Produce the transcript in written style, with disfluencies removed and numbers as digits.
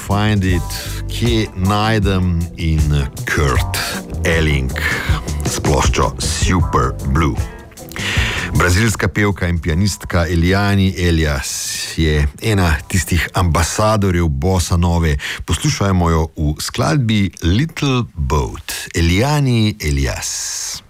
find it, kje najdem in Kurt Elling s ploščo Super Blue. Brazilska pevka in pianistka Eliane Elias je ena tistih ambasadorjev bossa nove. Poslušajmo jo v skladbi Little Boat. Eliane Elias.